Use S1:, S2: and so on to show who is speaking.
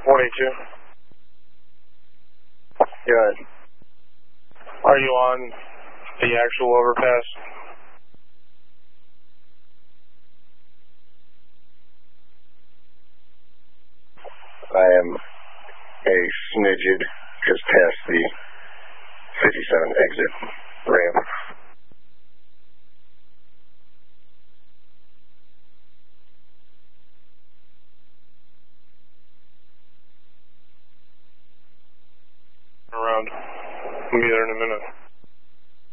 S1: 182.
S2: Good.
S1: Are you on the actual overpass?
S2: I am a smidgen just past the 57 exit ramp.
S1: Around. I'll be there in a minute.